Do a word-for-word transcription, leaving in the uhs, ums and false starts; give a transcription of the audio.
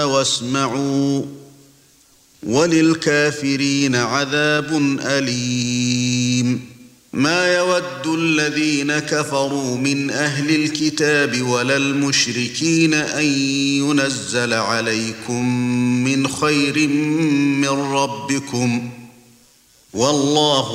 واسمعوا وللكافرين عذاب أليم ما يود الذين كفروا من أهل الكتاب ولا المشركين أن ينزل عليكم من خير من ربكم والله